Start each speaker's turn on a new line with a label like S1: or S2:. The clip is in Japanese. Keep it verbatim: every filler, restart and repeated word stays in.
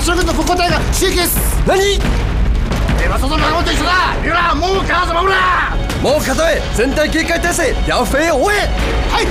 S1: 諸軍の歩行隊が集結。
S2: 何？
S1: では外の仲間と一緒だ。ミュラー、もうカーズ守ら。
S2: もう固め、全体警戒態勢、ヤフェを追え。
S1: はい。